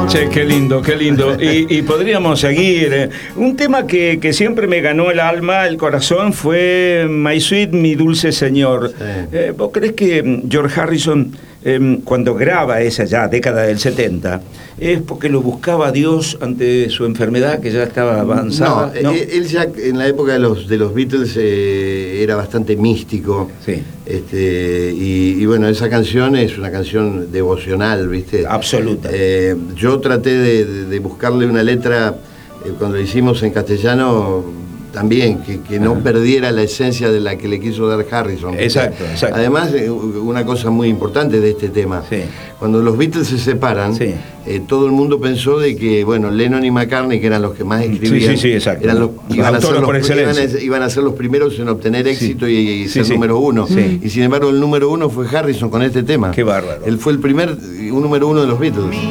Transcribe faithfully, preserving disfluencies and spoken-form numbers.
Che, qué lindo, qué lindo. Y, y podríamos seguir. eh. Un tema que, que siempre me ganó el alma, el corazón, fue My Sweet, mi dulce señor. Sí. Eh, ¿Vos creés que George Harrison, eh, cuando graba esa ya década del setenta, es porque lo buscaba Dios ante su enfermedad que ya estaba avanzada? No, eh, él ya en la época de los, de los Beatles eh, era bastante místico. Sí. Este, y, y bueno, esa canción es una canción devocional, ¿viste? Absoluta. Eh, yo traté de, de, de buscarle una letra, eh, cuando lo hicimos en castellano, también, que, que no Ajá. perdiera la esencia de la que le quiso dar Harrison. Exacto, exacto. Además, eh, una cosa muy importante de este tema, Sí. cuando los Beatles se separan, Sí. eh, todo el mundo pensó de que, bueno, Lennon y McCartney, que eran los que más escribían, Sí, sí, sí, exacto. eran los, Los iban, a ser autores por los, iban, excelencia. a, iban a ser los primeros en obtener éxito Sí. y, y Sí, ser sí. número uno. Sí. Y sin embargo, el número uno fue Harrison con este tema. Qué bárbaro. Él fue el primer, un número uno de los Beatles.